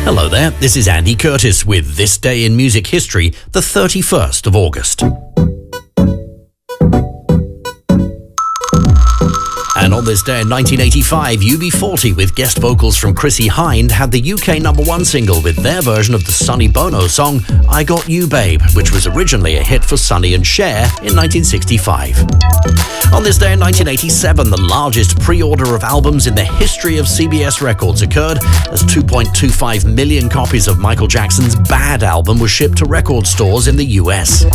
Hello there, this is Andy Curtis with This Day in Music History, the 31st of August. And on this day in 1985, UB40 with guest vocals from Chrissie Hynde had the UK #1 single with their version of the Sonny Bono song, I Got You Babe, which was originally a hit for Sonny and Cher in 1965. On this day in 1987, the largest pre-order of albums in the history of CBS Records occurred as 2.25 million copies of Michael Jackson's Bad album were shipped to record stores in the US.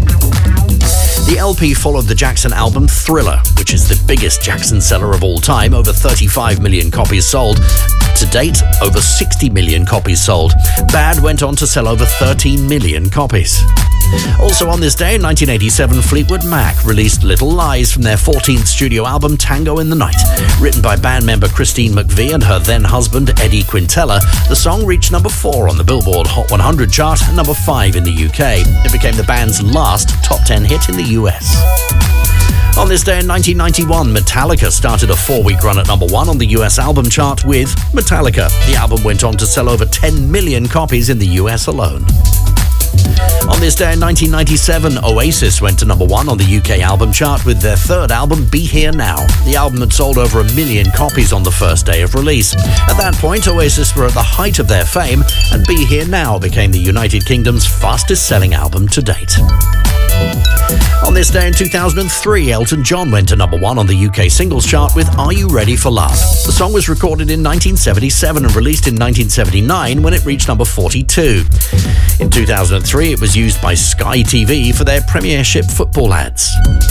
The LP followed the Jackson album Thriller, which is the biggest Jackson seller of all time, over 35 million copies sold. To date, over 60 million copies sold. Bad went on to sell over 13 million copies. Also on this day, in 1987, Fleetwood Mac released Little Lies from their 14th studio album Tango in the Night. Written by band member Christine McVie and her then-husband Eddie Quintella, the song reached #4 on the Billboard Hot 100 chart and #5 in the UK. It became the band's last top 10 hit in the US. On this day in 1991, Metallica started a 4-week run at #1 on the US album chart with Metallica. The album went on to sell over 10 million copies in the US alone. On this day in 1997, Oasis went to #1 on the UK album chart with their third album, Be Here Now. The album had sold over 1 million copies on the first day of release. At that point, Oasis were at the height of their fame, and Be Here Now became the United Kingdom's fastest-selling album to date. On this day in 2003, Elton John went to #1 on the UK singles chart with Are You Ready for Love? The song was recorded in 1977 and released in 1979 when it reached #42. In 2003, it was used by Sky TV for their Premiership football ads.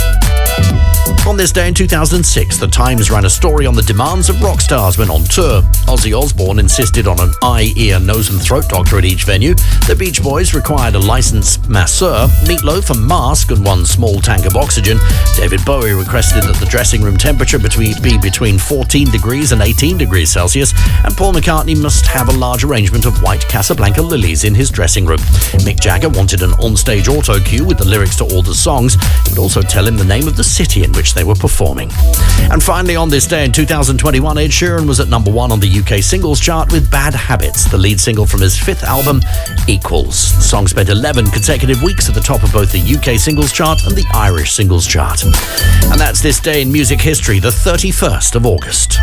On this day in 2006, The Times ran a story on the demands of rock stars when on tour. Ozzy Osbourne insisted on an eye, ear, nose and throat doctor at each venue. The Beach Boys required a licensed masseur. Meatloaf a mask and 1 small tank of oxygen. David Bowie requested that the dressing room temperature be between 14 degrees and 18 degrees Celsius. And Paul McCartney must have a large arrangement of white Casablanca lilies in his dressing room. Mick Jagger wanted an onstage auto cue with the lyrics to all the songs. It would also tell him the name of the city in which they were performing. And finally, on this day in 2021, Ed Sheeran was at #1 on the UK singles chart with Bad Habits, the lead single from his 5th album, Equals. The song spent 11 consecutive weeks at the top of both the UK singles chart and the Irish singles chart. And that's This Day in Music History, the 31st of August.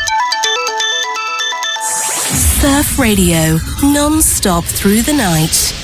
Surf Radio, non-stop through the night.